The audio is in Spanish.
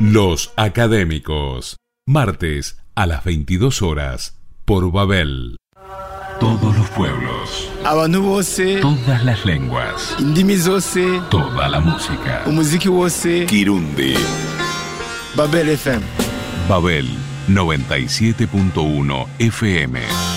Los Académicos. Martes a las 22 horas por Babel. Todos los pueblos. Todas las lenguas. Toda la música. Kirundi. Babel FM. Babel 97.1 FM.